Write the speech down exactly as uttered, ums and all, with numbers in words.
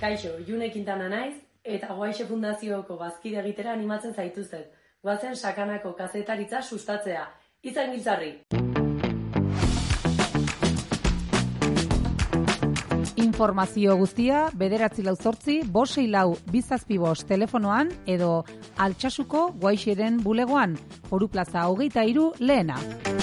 Kaixo, June Quintana naiz, eta Guaixe Fundazioko bazkide egitera animatzen zaituztet. Goazen sakanako kazetaritza sustatzea. Izan giltzarri! Informazio guztia bederatzi lau zortzi, bost sei lau, bi zazpi bost telefonoan edo Altsasuko Guaixeren bulegoan, Foru Plaza hogeita hiru lehena.